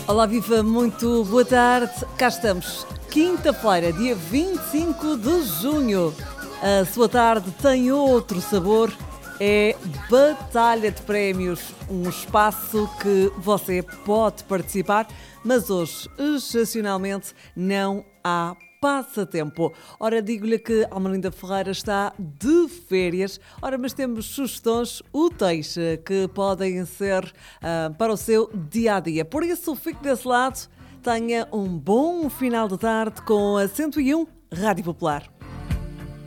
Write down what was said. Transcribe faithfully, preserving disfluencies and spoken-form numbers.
Olá, viva, muito boa tarde. Cá estamos, quinta-feira, dia vinte e cinco de junho. A sua tarde tem outro sabor, é Batalha de Prémios, um espaço que você pode participar, mas hoje, excepcionalmente, não há passatempo. Ora, digo-lhe que Almelinda Ferreira está de férias. Ora, mas temos sugestões úteis que podem ser uh, para o seu dia-a-dia. Por isso, fique desse lado. Tenha um bom final de tarde com a cento e um Rádio Popular.